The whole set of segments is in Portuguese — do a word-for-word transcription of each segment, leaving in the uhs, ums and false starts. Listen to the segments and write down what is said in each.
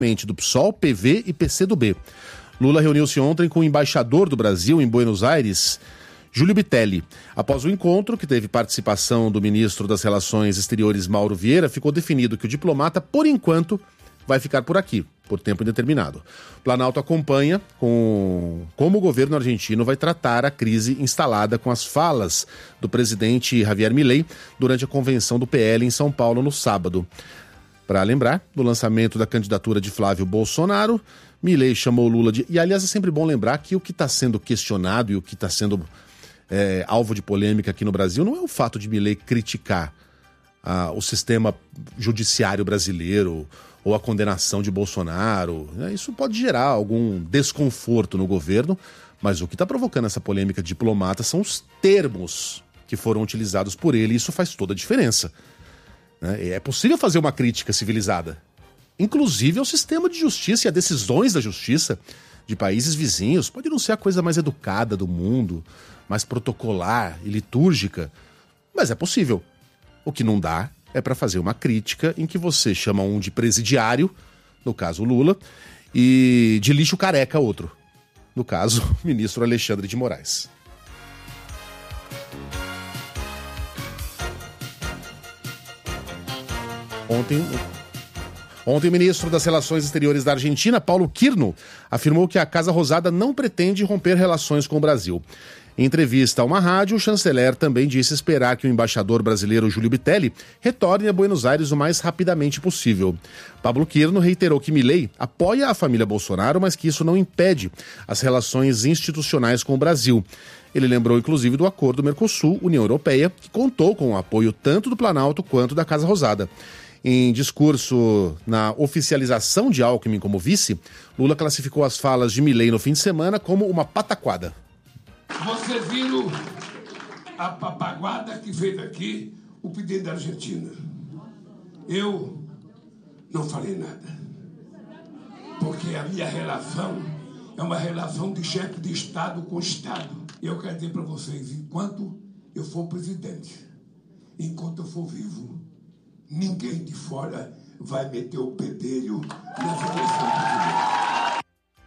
do PSOL, P V e P C do B. Lula reuniu-se ontem com o embaixador do Brasil em Buenos Aires, Júlio Bitelli. Após o encontro, que teve participação do ministro das Relações Exteriores, Mauro Vieira, ficou definido que o diplomata, por enquanto, vai ficar por aqui, por tempo indeterminado. O Planalto acompanha com como o governo argentino vai tratar a crise instalada com as falas do presidente Javier Milei durante a convenção do P L em São Paulo no sábado. Para lembrar, do lançamento da candidatura de Flávio Bolsonaro, Milei chamou Lula de... E, aliás, é sempre bom lembrar que o que está sendo questionado e o que está sendo é, alvo de polêmica aqui no Brasil não é o fato de Milei criticar ah, o sistema judiciário brasileiro ou a condenação de Bolsonaro. Né? Isso pode gerar algum desconforto no governo, mas o que está provocando essa polêmica diplomata são os termos que foram utilizados por ele, e isso faz toda a diferença. É possível fazer uma crítica civilizada, inclusive ao sistema de justiça e a decisões da justiça de países vizinhos. Pode não ser a coisa mais educada do mundo, mais protocolar e litúrgica, mas é possível. O que não dá é para fazer uma crítica em que você chama um de presidiário, no caso Lula, e de lixo careca outro, no caso o ministro Alexandre de Moraes. Ontem, ontem, o ministro das Relações Exteriores da Argentina, Paulo Quirno, afirmou que a Casa Rosada não pretende romper relações com o Brasil. Em entrevista a uma rádio, o chanceler também disse esperar que o embaixador brasileiro Júlio Bitelli retorne a Buenos Aires o mais rapidamente possível. Pablo Quirno reiterou que Milei apoia a família Bolsonaro, mas que isso não impede as relações institucionais com o Brasil. Ele lembrou, inclusive, do acordo Mercosul-União Europeia, que contou com o apoio tanto do Planalto quanto da Casa Rosada. Em discurso na oficialização de Alckmin como vice, Lula classificou as falas de Milei no fim de semana como uma pataquada. Você viu a papaguada que fez aqui o pedido da Argentina. Eu não falei nada, porque a minha relação é uma relação de chefe de Estado com Estado. E eu quero dizer para vocês, enquanto eu for presidente, enquanto eu for vivo, ninguém de fora vai meter o pedelho nessa eleição brasileira.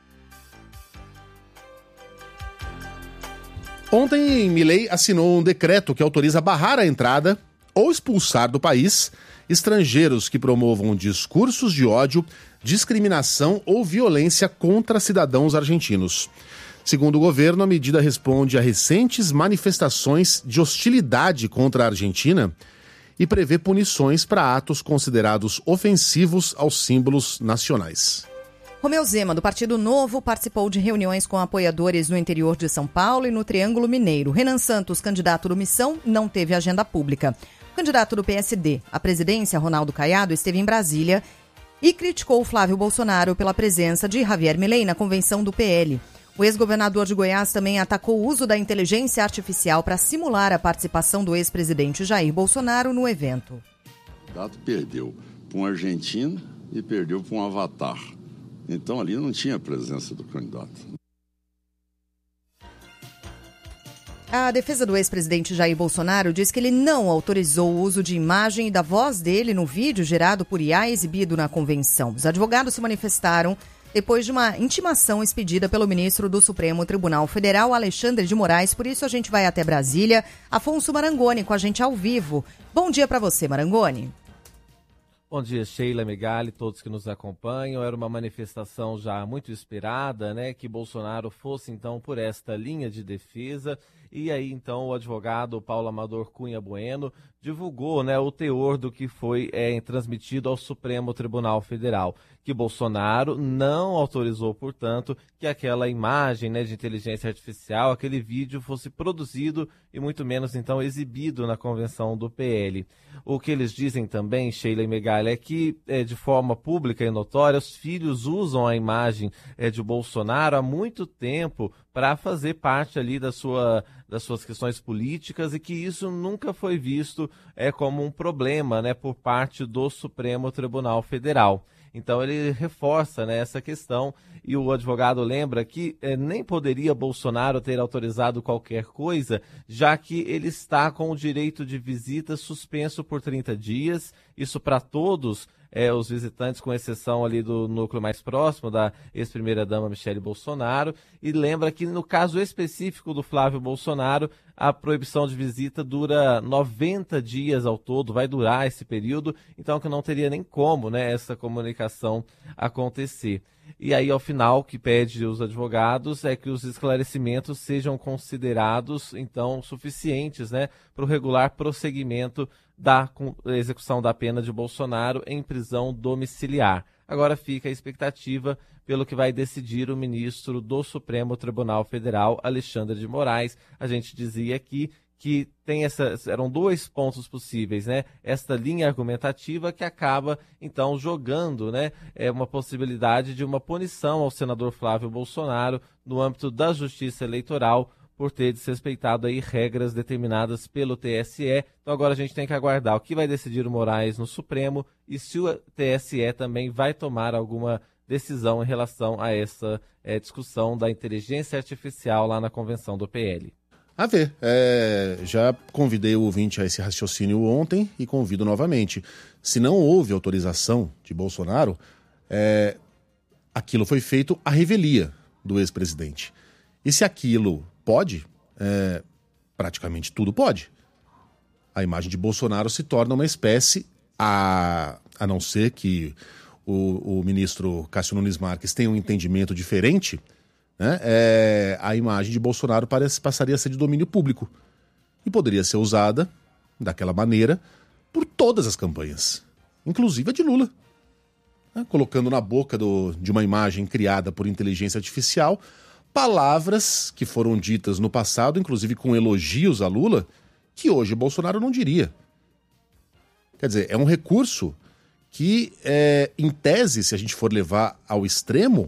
Ontem, Milei assinou um decreto que autoriza barrar a entrada ou expulsar do país estrangeiros que promovam discursos de ódio, discriminação ou violência contra cidadãos argentinos. Segundo o governo, a medida responde a recentes manifestações de hostilidade contra a Argentina e prevê punições para atos considerados ofensivos aos símbolos nacionais. Romeu Zema, do Partido Novo, participou de reuniões com apoiadores no interior de São Paulo e no Triângulo Mineiro. Renan Santos, candidato do Missão, não teve agenda pública. O candidato do P S D à presidência, Ronaldo Caiado, esteve em Brasília e criticou Flávio Bolsonaro pela presença de Javier Milei na convenção do P L. O ex-governador de Goiás também atacou o uso da inteligência artificial para simular a participação do ex-presidente Jair Bolsonaro no evento. O candidato perdeu para um argentino e perdeu para um avatar. Então ali não tinha presença do candidato. A defesa do ex-presidente Jair Bolsonaro diz que ele não autorizou o uso de imagem e da voz dele no vídeo gerado por I A exibido na convenção. Os advogados se manifestaram depois de uma intimação expedida pelo ministro do Supremo Tribunal Federal, Alexandre de Moraes. Por isso a gente vai até Brasília. Afonso Marangoni com a gente ao vivo. Bom dia para você, Marangoni. Bom dia, Sheila Megali, todos que nos acompanham. Era uma manifestação já muito esperada, né, que Bolsonaro fosse então por esta linha de defesa. E aí então o advogado Paulo Amador Cunha Bueno divulgou, né, o teor do que foi é, transmitido ao Supremo Tribunal Federal, que Bolsonaro não autorizou, portanto, que aquela imagem, né, de inteligência artificial, aquele vídeo fosse produzido e muito menos, então, exibido na convenção do P L. O que eles dizem também, Sheila e Megali, é que, é, de forma pública e notória, os filhos usam a imagem é, de Bolsonaro há muito tempo para fazer parte ali da sua, das suas questões políticas e que isso nunca foi visto é, como um problema, né, por parte do Supremo Tribunal Federal. Então ele reforça, né, essa questão e o advogado lembra que eh, nem poderia Bolsonaro ter autorizado qualquer coisa, já que ele está com o direito de visita suspenso por trinta dias. Isso para todos é, os visitantes, com exceção ali do núcleo mais próximo da ex-primeira-dama Michele Bolsonaro, e lembra que no caso específico do Flávio Bolsonaro, a proibição de visita dura noventa dias ao todo, vai durar esse período, então que não teria nem como, né, essa comunicação acontecer. E aí, ao final, o que pede os advogados é que os esclarecimentos sejam considerados, então, suficientes, né, para o regular prosseguimento da execução da pena de Bolsonaro em prisão domiciliar. Agora fica a expectativa pelo que vai decidir o ministro do Supremo Tribunal Federal, Alexandre de Moraes. A gente dizia aqui que tem essa, eram dois pontos possíveis, né? Esta linha argumentativa que acaba, então, jogando, né, é uma possibilidade de uma punição ao senador Flávio Bolsonaro no âmbito da Justiça Eleitoral por ter desrespeitado aí regras determinadas pelo T S E. Então agora a gente tem que aguardar o que vai decidir o Moraes no Supremo e se o T S E também vai tomar alguma decisão em relação a essa é, discussão da inteligência artificial lá na convenção do P L. A ver, é, já convidei o ouvinte a esse raciocínio ontem e convido novamente. Se não houve autorização de Bolsonaro, é, aquilo foi feito à revelia do ex-presidente. E se aquilo pode, é, praticamente tudo pode. A imagem de Bolsonaro se torna uma espécie, a, a não ser que o, o ministro Cássio Nunes Marques tenha um entendimento diferente, né, é, a imagem de Bolsonaro parece, passaria a ser de domínio público e poderia ser usada daquela maneira por todas as campanhas, inclusive a de Lula, né, colocando na boca do, de uma imagem criada por inteligência artificial palavras que foram ditas no passado, inclusive com elogios a Lula, que hoje Bolsonaro não diria. Quer dizer, é um recurso que, é, em tese, se a gente for levar ao extremo,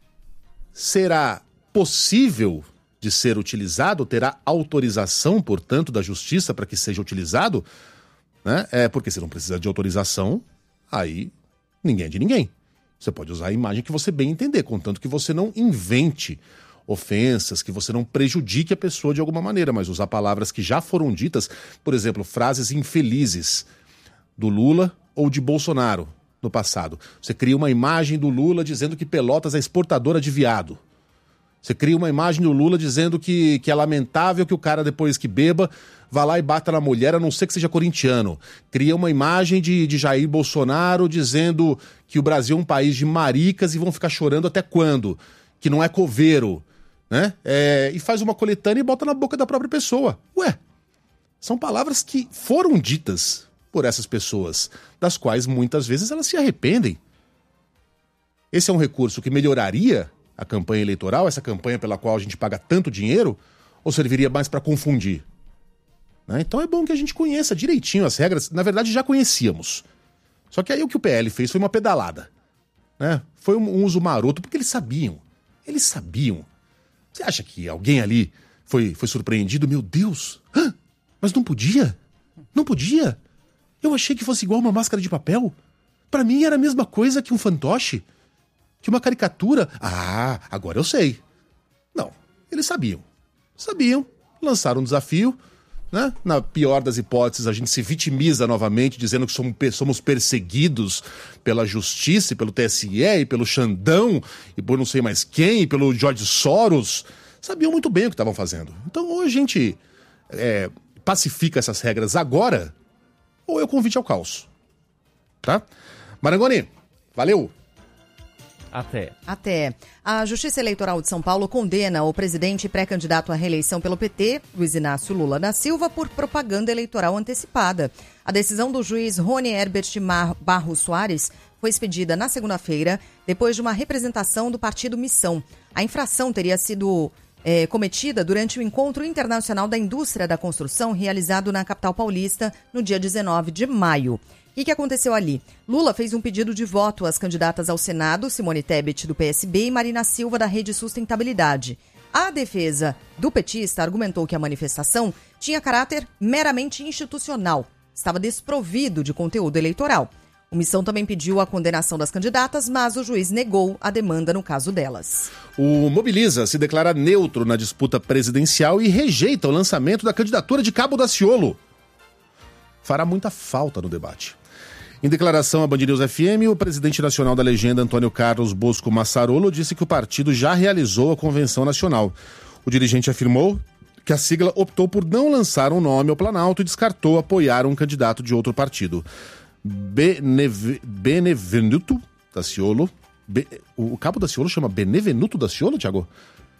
será possível de ser utilizado, terá autorização, portanto, da justiça para que seja utilizado, né? É, porque se não precisa de autorização, aí ninguém é de ninguém. Você pode usar a imagem que você bem entender, contanto que você não invente ofensas, que você não prejudique a pessoa de alguma maneira, mas usar palavras que já foram ditas, por exemplo, frases infelizes do Lula ou de Bolsonaro no passado. Você cria uma imagem do Lula dizendo que Pelotas é exportadora de viado. Você cria uma imagem do Lula dizendo que, que é lamentável que o cara, depois que beba, vá lá e bata na mulher, a não ser que seja corintiano. Cria uma imagem de, de Jair Bolsonaro dizendo que o Brasil é um país de maricas e vão ficar chorando até quando? Que não é coveiro, né? É, e faz uma coletânea e bota na boca da própria pessoa. Ué, são palavras que foram ditas por essas pessoas, das quais muitas vezes elas se arrependem. Esse é um recurso que melhoraria a campanha eleitoral, essa campanha pela qual a gente paga tanto dinheiro, ou serviria mais para confundir? Né? Então é bom que a gente conheça direitinho as regras. Na verdade, já conhecíamos. Só que aí o que o P L fez foi uma pedalada. Né? Foi um, um uso maroto, porque eles sabiam. Eles sabiam. Você acha que alguém ali foi, foi surpreendido? Meu Deus! Hã? Mas não podia? Não podia? Eu achei que fosse igual uma máscara de papel. Pra mim era a mesma coisa que um fantoche. Que uma caricatura. Ah, agora eu sei. Não, eles sabiam. Sabiam, lançaram um desafio, né? Na pior das hipóteses, a gente se vitimiza novamente, dizendo que somos, somos perseguidos pela justiça, e pelo T S E, e pelo Xandão, e por não sei mais quem, e pelo George Soros. Sabiam muito bem o que estavam fazendo. Então, ou a gente é, pacifica essas regras agora, ou eu convite ao caos. Tá? Marangoni, valeu! Até. Até. A Justiça Eleitoral de São Paulo condena o presidente e pré-candidato à reeleição pelo P T, Luiz Inácio Lula da Silva, por propaganda eleitoral antecipada. A decisão do juiz Rony Herbert Barros Soares foi expedida na segunda-feira, depois de uma representação do partido Missão. A infração teria sido é, cometida durante o Encontro Internacional da Indústria da Construção, realizado na capital paulista no dia dezenove de maio. O que, que aconteceu ali? Lula fez um pedido de voto às candidatas ao Senado, Simone Tebet, do P S B, e Marina Silva, da Rede Sustentabilidade. A defesa do petista argumentou que a manifestação tinha caráter meramente institucional, estava desprovido de conteúdo eleitoral. O Missão também pediu a condenação das candidatas, mas o juiz negou a demanda no caso delas. O Mobiliza se declara neutro na disputa presidencial e rejeita o lançamento da candidatura de Cabo Daciolo. Fará muita falta no debate. Em declaração à Band News F M, o presidente nacional da legenda, Antônio Carlos Bosco Massarolo, disse que o partido já realizou a convenção nacional. O dirigente afirmou que a sigla optou por não lançar um nome ao Planalto e descartou apoiar um candidato de outro partido. Benev... Benevenuto Daciolo. Be... O cabo Daciolo chama Benevenuto Daciolo, Thiago?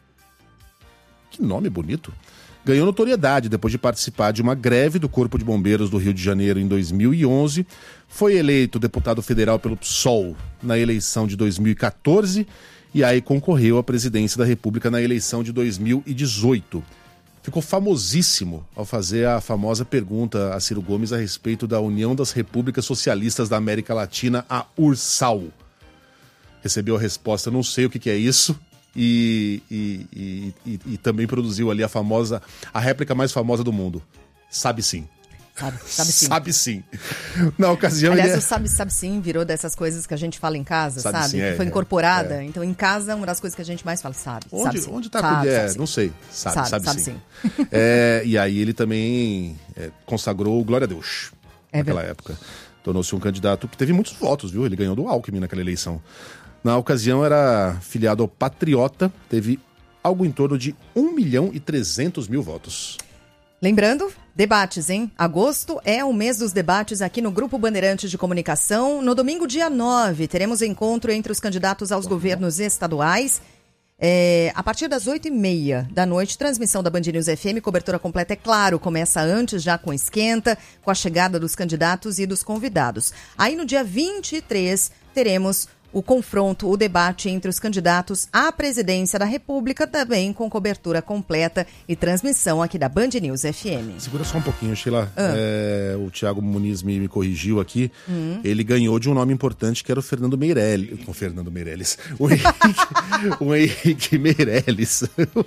Que nome bonito. Ganhou notoriedade depois de participar de uma greve do Corpo de Bombeiros do Rio de Janeiro em dois mil e onze. Foi eleito deputado federal pelo P SOL na eleição de dois mil e catorze e aí concorreu à presidência da República na eleição de dois mil e dezoito. Ficou famosíssimo ao fazer a famosa pergunta a Ciro Gomes a respeito da União das Repúblicas Socialistas da América Latina, a URSAL. Recebeu a resposta, não sei o que, que é isso. E, e, e, e, e também produziu ali a famosa, a réplica mais famosa do mundo. Sabe sim. Sabe, sabe sim. Sabe sim. Na ocasião... Aliás, ele é... o sabe, sabe sim virou dessas coisas que a gente fala em casa, sabe? sabe? Sim, que é, foi incorporada. é. Então, em casa, uma das coisas que a gente mais fala, sabe. Onde, sabe sim. onde tá sabe, a colher? sabe, Não sei. Sabe, sabe, sabe, sabe sim. sim. É, e aí ele também é, consagrou Glória a Deus é naquela verdade. época. Tornou-se um candidato que teve muitos votos, viu? Ele ganhou do Alckmin naquela eleição. Na ocasião era filiado ao Patriota, teve algo em torno de um milhão e trezentos mil votos. Lembrando, debates, hein? Agosto é o mês dos debates aqui no Grupo Bandeirantes de Comunicação. No domingo, dia nove, teremos encontro entre os candidatos aos governos estaduais. É, a partir das oito e meia da noite, transmissão da Band News F M, cobertura completa, é claro, começa antes, já com esquenta, com a chegada dos candidatos e dos convidados. Aí no dia vinte e três, teremos o confronto, o debate entre os candidatos à presidência da República, também com cobertura completa e transmissão aqui da Band News F M. Segura só um pouquinho, Sheila. Ah. É, o Thiago Muniz me, me corrigiu aqui. Hum. Ele ganhou de um nome importante que era o Fernando Meirelles. O Fernando Meirelles. O Henrique, o Henrique Meirelles.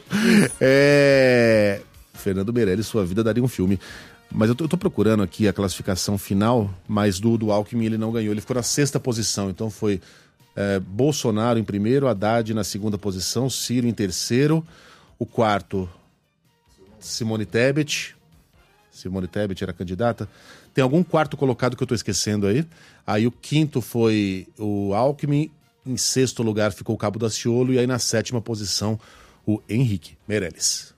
É, Fernando Meirelles, sua vida daria um filme. Mas eu tô, eu tô procurando aqui a classificação final, mas do, do Alckmin ele não ganhou. Ele ficou na sexta posição, então foi é, Bolsonaro em primeiro, Haddad na segunda posição, Ciro em terceiro, o quarto, Simone Tebet. Simone Tebet era candidata. Tem algum quarto colocado que eu tô esquecendo aí. Aí o quinto foi o Alckmin, em sexto lugar ficou o Cabo Daciolo, e aí na sétima posição o Henrique Meirelles.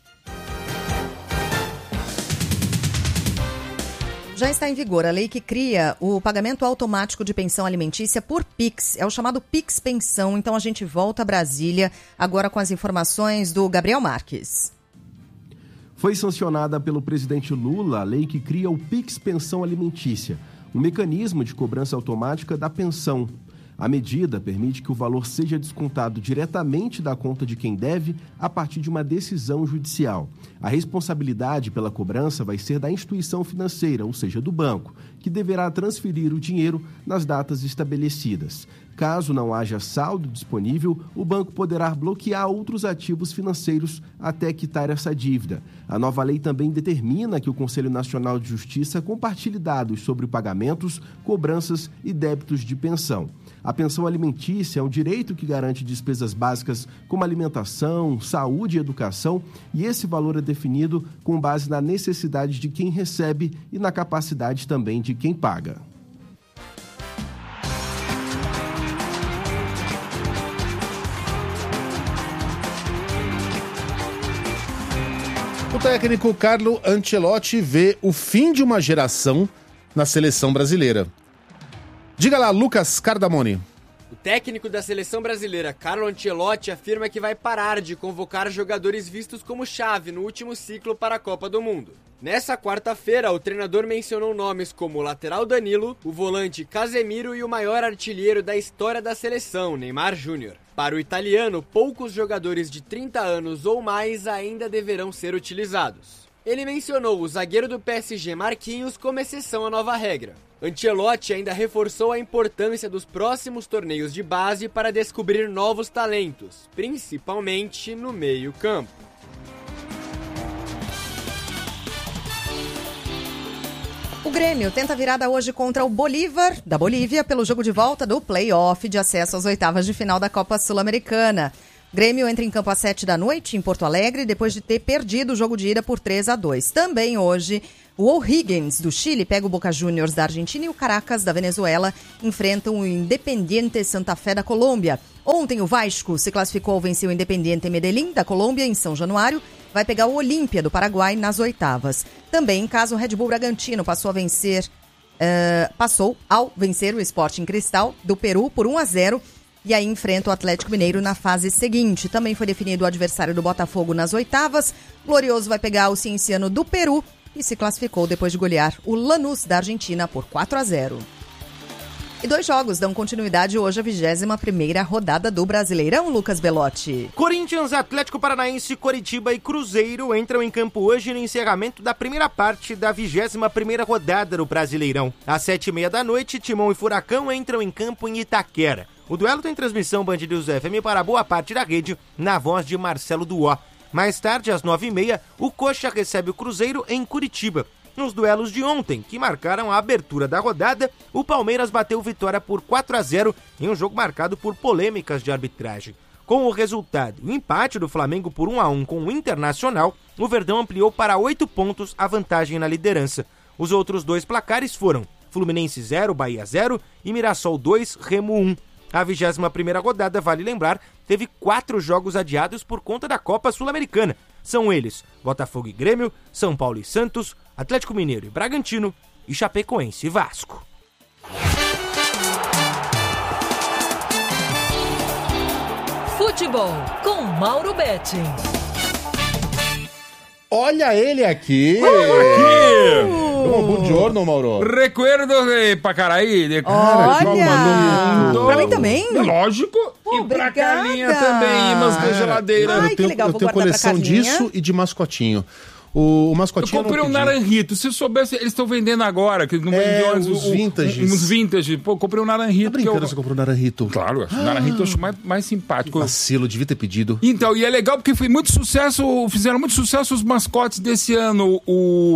Já está em vigor a lei que cria o pagamento automático de pensão alimentícia por Pix. É o chamado Pix Pensão. Então a gente volta a Brasília agora com as informações do Gabriel Marques. Foi sancionada pelo presidente Lula a lei que cria o Pix Pensão Alimentícia, um mecanismo de cobrança automática da pensão. A medida permite que o valor seja descontado diretamente da conta de quem deve a partir de uma decisão judicial. A responsabilidade pela cobrança vai ser da instituição financeira, ou seja, do banco, que deverá transferir o dinheiro nas datas estabelecidas. Caso não haja saldo disponível, o banco poderá bloquear outros ativos financeiros até quitar essa dívida. A nova lei também determina que o Conselho Nacional de Justiça compartilhe dados sobre pagamentos, cobranças e débitos de pensão. A pensão alimentícia é um direito que garante despesas básicas como alimentação, saúde e educação, e esse valor é definido com base na necessidade de quem recebe e na capacidade também de quem paga. O técnico Carlo Ancelotti vê o fim de uma geração na seleção brasileira. Diga lá, Lucas Cardamone. O técnico da seleção brasileira, Carlo Ancelotti, afirma que vai parar de convocar jogadores vistos como chave no último ciclo para a Copa do Mundo. Nessa quarta-feira, o treinador mencionou nomes como o lateral Danilo, o volante Casemiro e o maior artilheiro da história da seleção, Neymar Júnior. Para o italiano, poucos jogadores de trinta anos ou mais ainda deverão ser utilizados. Ele mencionou o zagueiro do P S G, Marquinhos, como exceção à nova regra. Ancelotti ainda reforçou a importância dos próximos torneios de base para descobrir novos talentos, principalmente no meio-campo. O Grêmio tenta virada hoje contra o Bolívar, da Bolívia, pelo jogo de volta do play-off de acesso às oitavas de final da Copa Sul-Americana. Grêmio entra em campo às sete da noite em Porto Alegre, depois de ter perdido o jogo de ida por três a dois. Também hoje, o O'Higgins, do Chile, pega o Boca Juniors da Argentina e o Caracas, da Venezuela, enfrentam o Independiente Santa Fé da Colômbia. Ontem, o Vasco se classificou ao vencer o Independiente Medellín, da Colômbia, em São Januário. Vai pegar o Olímpia, do Paraguai, nas oitavas. Também, em caso, o Red Bull Bragantino passou a vencer, uh, passou ao vencer o Sporting Cristal, do Peru, por um a zero. E aí enfrenta o Atlético Mineiro na fase seguinte. Também foi definido o adversário do Botafogo nas oitavas. Glorioso vai pegar o Cienciano do Peru e se classificou depois de golear o Lanús da Argentina por quatro a zero. E dois jogos dão continuidade hoje à vigésima primeira rodada do Brasileirão, Lucas Belotti. Corinthians, Atlético Paranaense, Coritiba e Cruzeiro entram em campo hoje no encerramento da primeira parte da vigésima primeira rodada do Brasileirão. Às sete e meia da noite, Timão e Furacão entram em campo em Itaquera. O duelo tem transmissão Band News F M para boa parte da rede, na voz de Marcelo Duó. Mais tarde, às nove e meia, o Coxa recebe o Cruzeiro em Curitiba. Nos duelos de ontem, que marcaram a abertura da rodada, o Palmeiras bateu vitória por quatro a zero em um jogo marcado por polêmicas de arbitragem. Com o resultado e o empate do Flamengo por um a um com o Internacional, o Verdão ampliou para oito pontos a vantagem na liderança. Os outros dois placares foram Fluminense zero, Bahia zero e Mirassol dois, Remo um. A vigésima primeira rodada, vale lembrar, teve quatro jogos adiados por conta da Copa Sul-Americana. São eles Botafogo e Grêmio, São Paulo e Santos, Atlético Mineiro e Bragantino e Chapecoense e Vasco. Futebol com Mauro Betti. Olha ele aqui! Aqui! Oh, bom giorno, Mauro. Recuerdo de Pacaraí. De... Olha! Pra mim também? Lógico. Oh, e pra obrigada. Carlinha também, imãs da geladeira. Ai, eu que tenho, legal, eu vou tenho guardar pra coleção Carlinha. disso e de mascotinho. O, o Eu mascotinho comprei eu um não pedi. naranjito. Se soubesse, eles estão vendendo agora. Que não É, vendiam antes, os o- o- vintages. Uns vintage. Pô, comprei um Tá naranjito. que brincando, eu... você comprou um naranjito? Claro, eu acho. O naranjito eu acho mais, mais simpático. Vacilo, devia ter pedido. Então, e é legal porque foi muito sucesso, fizeram muito sucesso os mascotes desse ano. O.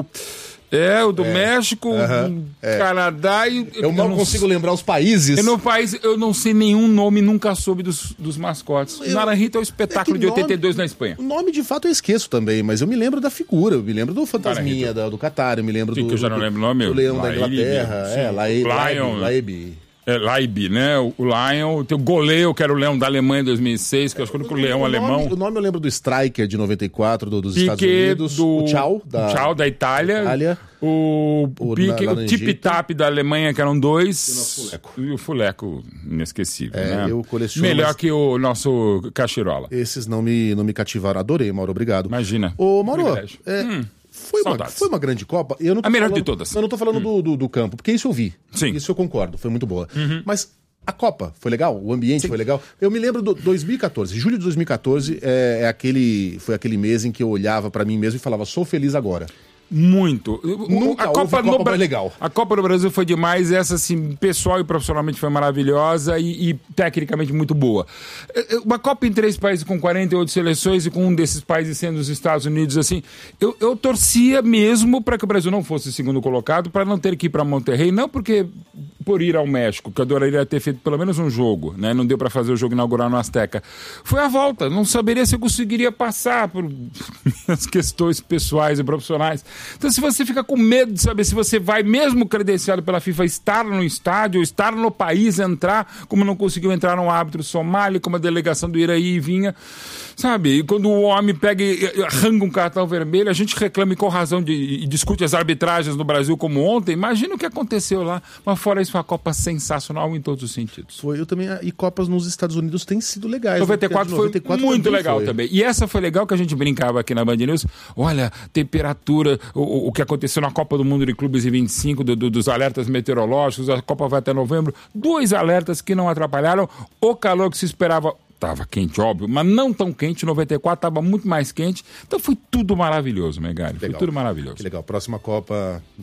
É, o do México, Aham, o é. Canadá e. Eu mal não consigo lembrar os países. Eu no país, eu não sei nenhum nome, nunca soube dos, dos mascotes. Eu- O Naranjito é o espetáculo É que de oitenta e dois nome- na Espanha. O nome de fato eu esqueço também, mas eu me lembro da figura, eu me lembro do Fantasminha, da- do Qatar, eu me lembro Sim, do, que eu já não do- lembro o nome. do Leão da Laíbe, Inglaterra, sim. é, Laíbe, Lion. Laíbe. É, Laib, né? O Lion, tem o Goleu, que era o Leão da Alemanha em dois mil e seis, que eu acho que era o Leão o alemão. Nome, o nome eu lembro do Striker de noventa e quatro, do, dos Piquet Estados Unidos. do O Tchau, da, o Tchau da Itália, Itália. o, O Piquet, na- lá o no Tip Egito. Tap da Alemanha, que eram dois, E o nosso Fuleco. e o Fuleco inesquecível, É, né? eu coleciono, Melhor mas- que o nosso Cachirola. Esses não me, não me cativaram. Adorei, Mauro, obrigado. Imagina. Ô, Mauro, Privilégio. é, Hum, foi, uma, saudades. foi uma grande Copa. Eu não tô A melhor falando- de todas. Eu não tô falando do, do, do campo, porque isso eu vi. Sim. Isso eu concordo, foi muito boa. Mas a Copa foi legal? O ambiente foi legal? Eu me lembro do dois mil e catorze. Julho de dois mil e catorze é, é aquele, foi aquele mês em que eu olhava pra mim mesmo e falava, sou feliz agora. Muito. Nunca houve Copa no Bra- mais legal. A Copa do Brasil foi demais, essa assim, pessoal e profissionalmente foi maravilhosa e, e tecnicamente muito boa. É, é, Uma Copa em três países com quarenta e oito seleções e com um desses países sendo os Estados Unidos, assim, eu, eu torcia mesmo para que o Brasil não fosse segundo colocado, para não ter que ir para Monterrey, não porque por ir ao México, que eu adoraria ter feito pelo menos um jogo, né? Não deu para fazer o jogo inaugural no Azteca. Foi a volta, não saberia se eu conseguiria passar por minhas questões pessoais e profissionais. Então, se você fica com medo de saber se você vai, mesmo credenciado pela FIFA, estar no estádio, ou estar no país, entrar, como não conseguiu entrar no árbitro somali, como a delegação do Iraí e vinha, sabe? E quando o homem pega e e arranca um cartão vermelho, a gente reclama e com razão de, e discute as arbitragens no Brasil como ontem. Imagina o que aconteceu lá. Mas fora isso, foi uma Copa sensacional em todos os sentidos. Foi, eu também, e Copas nos Estados Unidos têm sido legais. noventa e né? Porque a quatro de foi noventa e quatro muito também legal foi. também. E essa foi legal que a gente brincava aqui na Band News. Olha, temperatura, o, o que aconteceu na Copa do Mundo de Clubes em vinte e cinco, do, do, dos alertas meteorológicos, a Copa vai até novembro. Dois alertas que não atrapalharam o calor que se esperava. Tava quente, óbvio, mas não tão quente. noventa e quatro tava muito mais quente. Então foi tudo maravilhoso, Megali. Foi Legal. tudo maravilhoso. Que legal. Próxima Copa, né,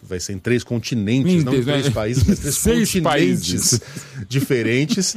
vai ser em três continentes, não em três países, mas três Seis continentes países. diferentes.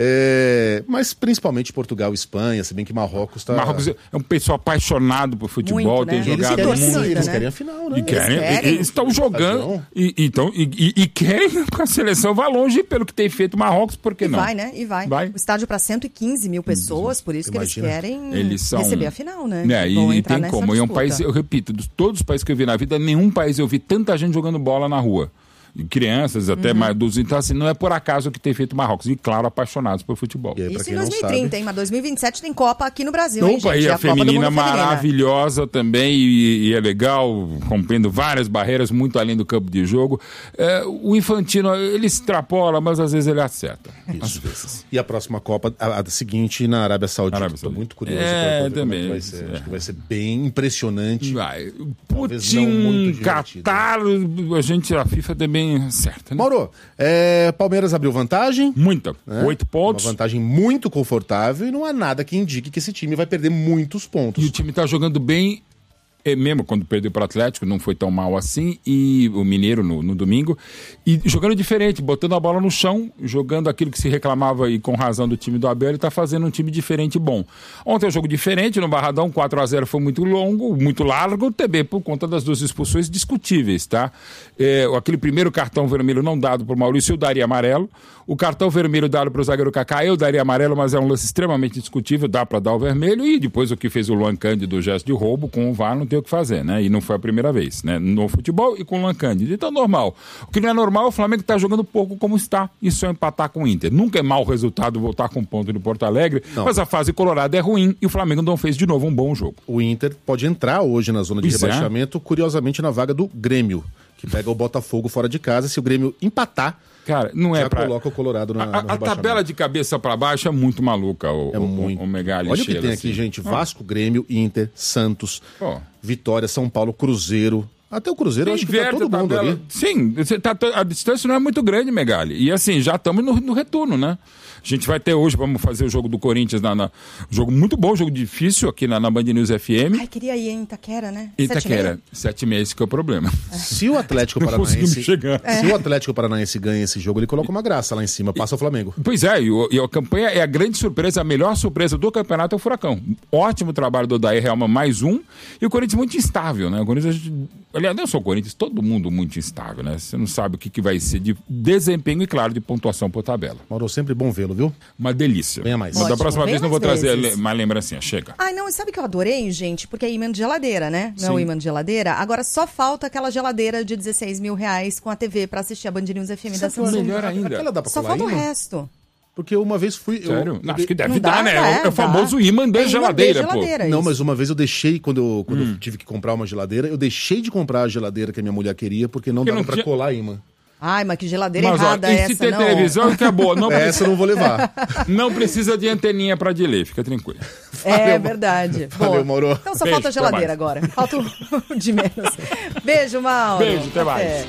É, mas principalmente Portugal e Espanha, se bem que Marrocos está... Marrocos é um pessoal apaixonado por futebol, Muito, tem né? jogado eles querem, muito. eles né? querem a final, né? E querem, Eles querem. eles estão jogando e, então, e, e, e querem que a seleção vá longe pelo que tem feito Marrocos, por que E não? vai, né? E vai. Vai. O estádio para cento e quinze mil pessoas, por isso Imagina. que eles querem Eles são... receber a final, né? É, e, Vão e entrar tem nessa como. E é um disputa. país, eu repito, de todos os países que eu vi na vida, nenhum país eu vi tanta gente jogando bola na rua. E crianças, até Uhum. mais adultos. Então, assim, não é por acaso que tem feito Marrocos. E, claro, apaixonados por futebol. E aí, pra Isso quem em não dois mil e trinta, sabe- hein? Mas dois mil e vinte e sete tem Copa aqui no Brasil, hein, Opa, gente? e a, Copa do feminina Mundo feminina. maravilhosa também, e, e é legal, rompendo várias barreiras, muito além do campo de jogo. É, o Infantino, ele extrapola, mas às vezes ele acerta. Às vezes. E a próxima Copa, a, a seguinte, na Arábia Saudita. Arábia Estou Saudita. muito curioso É, pra, pra ver também, como é que vai ser. é. Acho que vai ser bem impressionante. Vai. Talvez não muito Putin, divertido. Catar, a gente, a FIFA também acerta, né? Mauro, é, Palmeiras abriu vantagem. Muita. né? Oito pontos. Uma vantagem muito confortável e não há nada que indique que esse time vai perder muitos pontos. E o time tá jogando bem, é, mesmo quando perdeu para o Atlético, não foi tão mal assim, e o Mineiro no, no domingo, e jogando diferente, botando a bola no chão, jogando aquilo que se reclamava e com razão do time do Abel, ele tá fazendo um time diferente e bom. Ontem é um jogo diferente, no Barradão, quatro a zero foi muito longo, muito largo, também por conta das duas expulsões discutíveis, tá? É, aquele primeiro cartão vermelho não dado por Maurício, eu daria amarelo. O cartão vermelho dado para o zagueiro Kaká, eu daria amarelo, mas é um lance extremamente discutível, dá para dar o vermelho, e depois o que fez o Luan Cândido, o gesto de roubo, com o V A R não tem o que fazer, né? E não foi a primeira vez, né? No futebol e com o Luan Cândido. Então, normal. O que não é normal é o Flamengo tá jogando pouco como está e só empatar com o Inter. Nunca é mau resultado voltar com ponto de Porto Alegre, Não. mas a fase colorada é ruim e o Flamengo não fez de novo um bom jogo. O Inter pode entrar hoje na zona de Pois é. rebaixamento, curiosamente na vaga do Grêmio, que pega o Botafogo fora de casa. Se o Grêmio empatar, Cara, não é já pra... coloca o Colorado na, A, no a rebaixamento. tabela de cabeça para baixo é muito maluca, o, É o, muito. o Megali. Olha o que Sheila, tem assim. aqui, gente. Vasco, Grêmio, Inter, Santos, Ó. Vitória, São Paulo, Cruzeiro. Até o Cruzeiro, eu acho que tá Inverte todo a mundo tabela. ali. Sim, você tá, a distância não é muito grande, Megali. E assim, já estamos no, no retorno, né? A gente vai ter hoje, vamos fazer o jogo do Corinthians, na, na- jogo muito bom, jogo difícil aqui na, na Band News F M. Ai, queria ir em Itaquera, né? Itaquera, sete meses que é o problema. Se o Atlético Não conseguimos Paranaense, chegar. se o Atlético Paranaense ganha esse jogo, ele coloca uma graça lá em cima, passa o Flamengo. Pois é, e, o- e a campanha é a grande surpresa, a melhor surpresa do campeonato é o Furacão. Ótimo trabalho do Odair Helman, mais um. E o Corinthians muito instável, né? O Corinthians, aliás, não só o Corinthians, todo mundo muito instável, né? Você não sabe o que, que vai ser de desempenho e, claro, de pontuação por tabela. Mauro, sempre bom vê-lo, viu? Uma delícia. Venha mais. Mas da Ótimo, próxima venha vez não vou mais trazer vezes. le- mais lembrancinha. Chega. Ai, não, e sabe o que eu adorei, gente? Porque é imã de geladeira, né? Não é Sim. o imã de geladeira? Agora só falta aquela geladeira de dezesseis mil reais com a T V pra assistir a Band News F M da for Samsung. melhor ainda. Aquela dá pra Só colar falta o imã? resto. Porque uma vez fui... eu- Sério? eu Acho de- que deve Não dar, dá, né? dá, É o- é o dá. famoso imã de É imã de geladeira, pô. geladeira. Não, isso. mas uma vez eu deixei, quando, eu, quando eu tive que comprar uma geladeira, eu deixei de comprar a geladeira que a minha mulher queria, porque não Porque dava não pra tinha- colar imã. Ai, mas que geladeira Mas, errada ó, e essa, se tem não? televisão, acabou. Não, Essa eu não vou levar. não precisa de anteninha pra delay, fica tranquilo. É verdade. Valeu, Boa. Mauro. Então só Beijo, falta a até geladeira mais. agora. Falta o de menos. Beijo, Mauro. Beijo, até mais.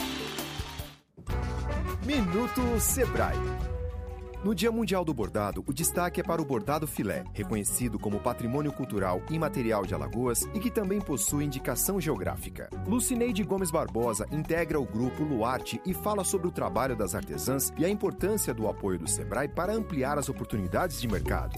Minuto Sebrae. No Dia Mundial do Bordado, o destaque é para o bordado filé, reconhecido como Patrimônio Cultural Imaterial de Alagoas e que também possui indicação geográfica. Lucineide Gomes Barbosa integra o grupo Luarte e fala sobre o trabalho das artesãs e a importância do apoio do Sebrae para ampliar as oportunidades de mercado.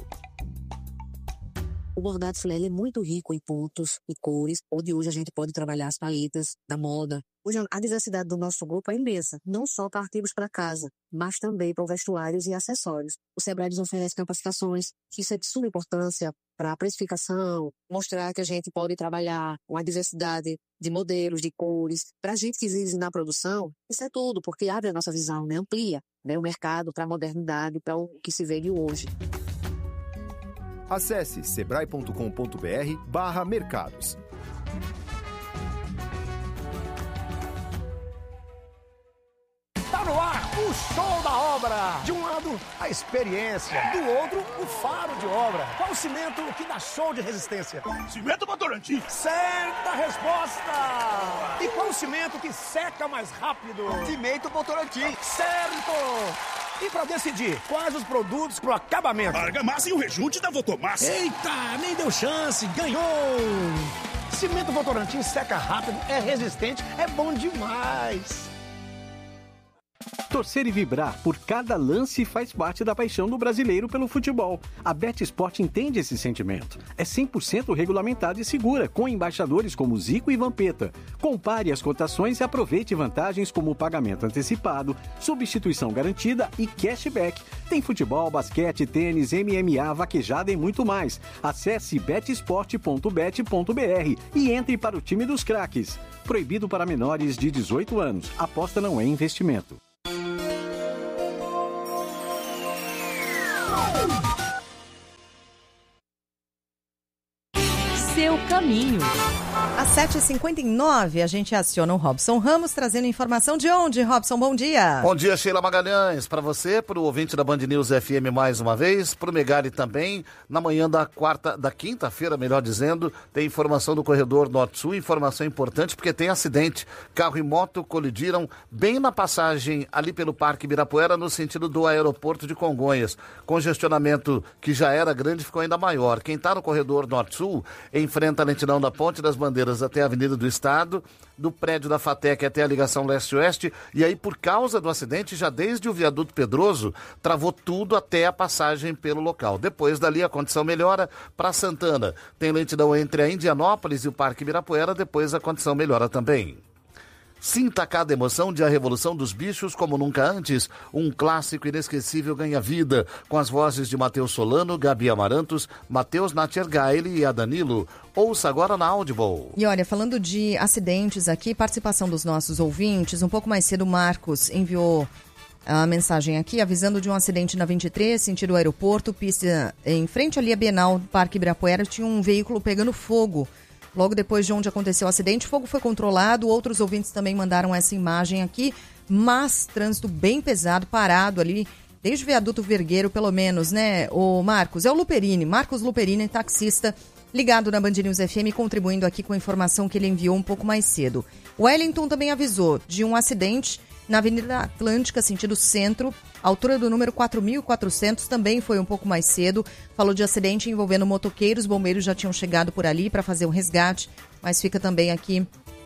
O bordado filé ele é muito rico em pontos e cores, onde hoje a gente pode trabalhar as paletas da moda. Hoje a diversidade do nosso grupo é imensa, não só para artigos para casa, mas também para vestuários e acessórios. O Sebrae nos oferece capacitações, que isso é de suma importância para a precificação, mostrar que a gente pode trabalhar com a diversidade de modelos, de cores. Para a gente que vive na produção, isso é tudo, porque abre a nossa visão, né? Amplia, né? O mercado para a modernidade, para o que se vê hoje. Acesse sebrae.com.br barra mercados. Tá no ar o show da obra. De um lado, a experiência. Do outro, o faro de obra. Qual o cimento que dá show de resistência? Cimento Votorantim. Certa resposta. E qual o cimento que seca mais rápido? Cimento Votorantim. Certo. E pra decidir quais os produtos pro acabamento? Argamassa e o rejunte da Votomassa. Eita, nem deu chance. Ganhou. Cimento Votorantim seca rápido, é resistente, é bom demais. Torcer e vibrar por cada lance faz parte da paixão do brasileiro pelo futebol. A BetSport entende esse sentimento. É cem por cento regulamentada e segura, com embaixadores como Zico e Vampeta. Compare as cotações e aproveite vantagens como pagamento antecipado, substituição garantida e cashback. Tem futebol, basquete, tênis, M M A, vaquejada e muito mais. Acesse betsport ponto bet ponto br e entre para o time dos craques. Proibido para menores de dezoito anos. Aposta não é investimento. Seu caminho. Às sete e cinquenta e nove, a gente aciona o Robson Ramos, trazendo informação de onde? Robson, bom dia. Bom dia, Sheila Magalhães. Para você, para o ouvinte da Band News F M mais uma vez, para o Megali também. Na manhã da quarta, da quinta-feira, melhor dizendo, tem informação do corredor Norte-Sul, informação importante porque tem acidente. Carro e moto colidiram bem na passagem ali pelo Parque Ibirapuera, no sentido do aeroporto de Congonhas. Congestionamento que já era grande ficou ainda maior. Quem está no corredor Norte-Sul enfrenta a lentidão da Ponte das Bandeiras até a Avenida do Estado, do prédio da FATEC até a ligação leste-oeste, e aí por causa do acidente, já desde o viaduto Pedroso, travou tudo até a passagem pelo local. Depois dali a condição melhora para Santana. Tem lentidão entre a Indianópolis e o Parque Ibirapuera, depois a condição melhora também. Sinta cada emoção de A Revolução dos Bichos como nunca antes. Um clássico inesquecível ganha vida, com as vozes de Matheus Solano, Gabi Amarantos, Matheus Natchergaile e a Danilo. Ouça agora na Audible. E olha, falando de acidentes aqui, participação dos nossos ouvintes, um pouco mais cedo o Marcos enviou a mensagem aqui, avisando de um acidente na vinte e três, sentido aeroporto, pista em frente ali a Bienal, Parque Ibirapuera, tinha um veículo pegando fogo. Logo depois de onde aconteceu o acidente, o fogo foi controlado, outros ouvintes também mandaram essa imagem aqui, mas trânsito bem pesado, parado ali, desde o viaduto Vergueiro, pelo menos, né, o Marcos? É o Luperini, Marcos Luperini, taxista, ligado na Band News F M, contribuindo aqui com a informação que ele enviou um pouco mais cedo. O Wellington também avisou de um acidente na Avenida Atlântica, sentido centro, altura do número quatro mil e quatrocentos, também foi um pouco mais cedo. Falou de acidente envolvendo motoqueiros, bombeiros já tinham chegado por ali para fazer um resgate, mas fica também aqui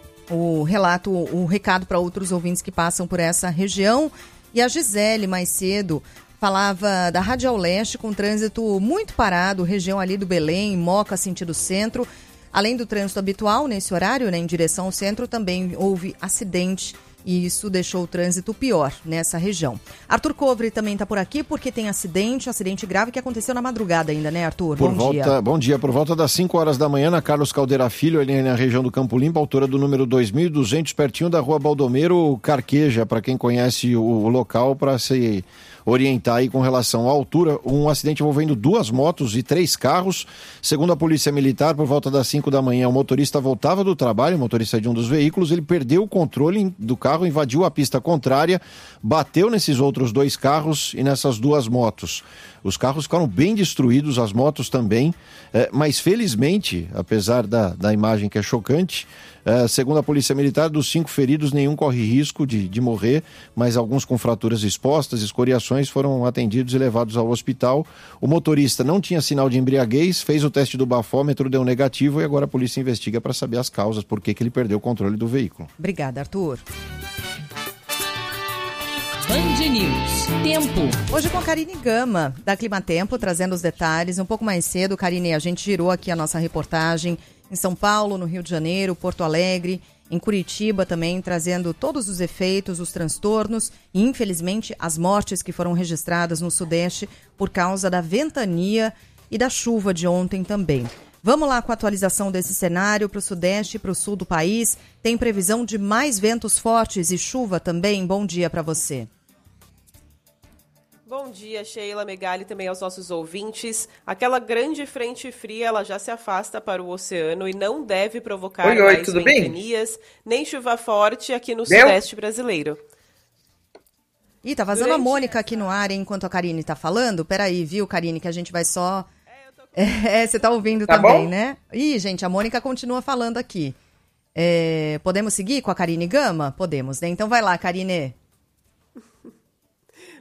o relato, o recado para outros ouvintes que passam por essa região. E a Gisele, mais cedo, falava da Radial Leste com trânsito muito parado, região ali do Belém, Moca, sentido centro. Além do trânsito habitual nesse horário, né, em direção ao centro, também houve acidente. E isso deixou o trânsito pior nessa região. Arthur Covre também está por aqui porque tem acidente, um acidente grave que aconteceu na madrugada ainda, né, Arthur? Por bom volta, dia. Bom dia. Por volta das cinco horas da manhã, na Carlos Caldeira Filho, ali na região do Campo Limpo, altura do número dois mil e duzentos, pertinho da Rua Baldomero Carqueja, para quem conhece o, o local, para se orientar aí com relação à altura. Um acidente envolvendo duas motos e três carros. Segundo a Polícia Militar, por volta das cinco da manhã, o motorista voltava do trabalho, o motorista de um dos veículos, ele perdeu o controle do carro, invadiu a pista contrária, bateu nesses outros dois carros e nessas duas motos. Os carros ficaram bem destruídos, as motos também, eh, mas felizmente, apesar da, da imagem que é chocante, eh, segundo a Polícia Militar, dos cinco feridos, nenhum corre risco de, de morrer, mas alguns com fraturas expostas, escoriações, foram atendidos e levados ao hospital. O motorista não tinha sinal de embriaguez, fez o teste do bafômetro, deu negativo e agora a polícia investiga para saber as causas, por que que ele perdeu o controle do veículo. Obrigada, Arthur. Band News. Tempo. Hoje com a Karine Gama, da Climatempo, trazendo os detalhes. Um pouco mais cedo, Karine, a gente girou aqui a nossa reportagem em São Paulo, no Rio de Janeiro, Porto Alegre, em Curitiba também, trazendo todos os efeitos, os transtornos e, infelizmente, as mortes que foram registradas no Sudeste por causa da ventania e da chuva de ontem também. Vamos lá com a atualização desse cenário para o Sudeste e para o Sul do país. Tem previsão de mais ventos fortes e chuva também? Bom dia para você. Bom dia, Sheila, Megali, também aos nossos ouvintes. Aquela grande frente fria, ela já se afasta para o oceano e não deve provocar oi, oi, mais tudo ventanias, bem? Nem chuva forte aqui no Deu? Sudeste brasileiro. Ih, tá vazando Durante... a Mônica aqui no ar, hein, enquanto a Karine tá falando. Peraí, viu, Karine, que a gente vai só... É, você tá ouvindo tá também, bom? Né? Ih, gente, a Mônica continua falando aqui. É, podemos seguir com a Karine Gama? Podemos, né? Então vai lá, Karine.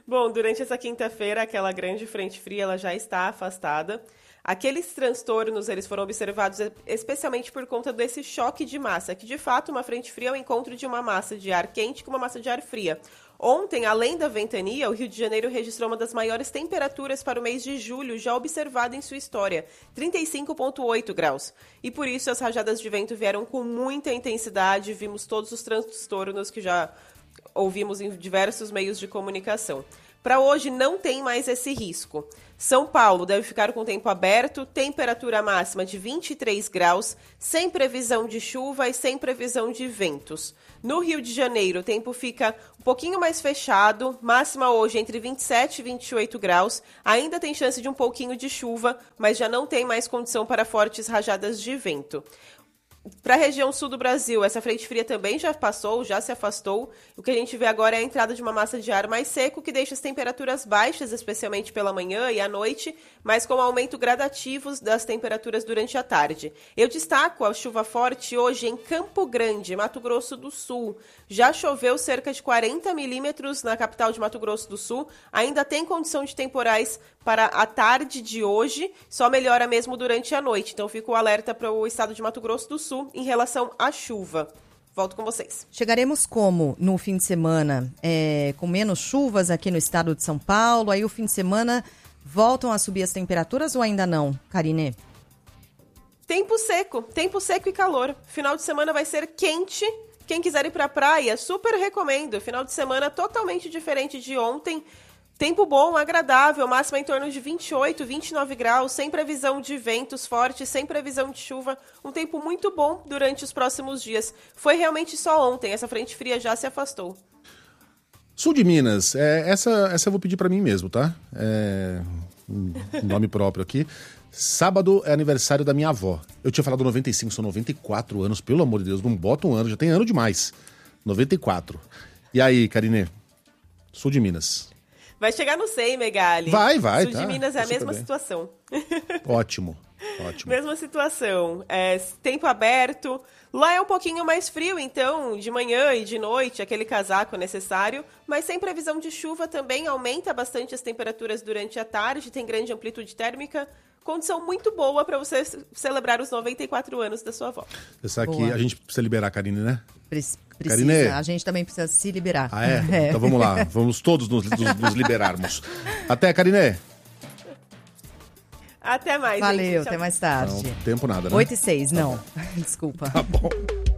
Bom, durante essa quinta-feira, aquela grande frente fria ela já está afastada. Aqueles transtornos eles foram observados especialmente por conta desse choque de massa, que de fato uma frente fria é o encontro de uma massa de ar quente com uma massa de ar fria. Ontem, além da ventania, o Rio de Janeiro registrou uma das maiores temperaturas para o mês de julho já observada em sua história, trinta e cinco vírgula oito graus. E por isso as rajadas de vento vieram com muita intensidade, vimos todos os transtornos que já ouvimos em diversos meios de comunicação. Para hoje não tem mais esse risco. São Paulo deve ficar com o tempo aberto, temperatura máxima de vinte e três graus, sem previsão de chuva e sem previsão de ventos. No Rio de Janeiro, o tempo fica um pouquinho mais fechado, máxima hoje entre vinte e sete e vinte e oito graus. Ainda tem chance de um pouquinho de chuva, mas já não tem mais condição para fortes rajadas de vento. Para a região sul do Brasil, essa frente fria também já passou, já se afastou. O que a gente vê agora é a entrada de uma massa de ar mais seco, que deixa as temperaturas baixas, especialmente pela manhã e à noite, mas com aumento gradativo das temperaturas durante a tarde. Eu destaco a chuva forte hoje em Campo Grande, Mato Grosso do Sul. Já choveu cerca de quarenta milímetros na capital de Mato Grosso do Sul. Ainda tem condição de temporais para a tarde de hoje, só melhora mesmo durante a noite. Então fica o alerta para o estado de Mato Grosso do Sul em relação à chuva. Volto com vocês. Chegaremos como no fim de semana? É, com menos chuvas aqui no estado de São Paulo, aí o fim de semana voltam a subir as temperaturas ou ainda não, Karine? Tempo seco, tempo seco e calor. Final de semana vai ser quente. Quem quiser ir para a praia, super recomendo. Final de semana totalmente diferente de ontem. Tempo bom, agradável, máxima em torno de vinte e oito, vinte e nove graus, sem previsão de ventos fortes, sem previsão de chuva. Um tempo muito bom durante os próximos dias. Foi realmente só ontem, essa frente fria já se afastou. Sul de Minas, é, essa, essa eu vou pedir para mim mesmo, tá? É, um nome próprio aqui. Sábado é aniversário da minha avó. Eu tinha falado noventa e cinco, são noventa e quatro anos, pelo amor de Deus, não bota um ano, já tem ano demais. noventa e quatro. E aí, Karine? Sul de Minas. Vai chegar no cem, Megali. Vai, vai, Sul tá. de Minas é a mesma bem. situação. Ótimo, ótimo. Mesma situação. É, tempo aberto. Lá é um pouquinho mais frio, então, de manhã e de noite, aquele casaco necessário. Mas sem previsão de chuva também, aumenta bastante as temperaturas durante a tarde, tem grande amplitude térmica. Condição muito boa para você celebrar os noventa e quatro anos da sua avó. Você sabe que a gente precisa liberar a Karine, né? Precisa. Karine. A gente também precisa se liberar. Ah, é? é. Então vamos lá. Vamos todos nos, nos, nos liberarmos. Até, Karine. Até mais, Valeu, gente. até mais tarde. Não, tempo nada, né? oito e seis, não. Desculpa. Tá bom.